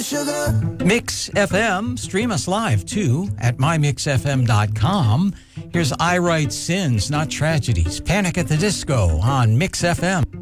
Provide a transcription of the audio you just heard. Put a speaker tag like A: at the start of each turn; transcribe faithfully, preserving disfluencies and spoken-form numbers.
A: my sugar.
B: Mix F M, stream us live too at my mix f m dot com. Here's I Write Sins, Not Tragedies, Panic at the Disco on Mix F M.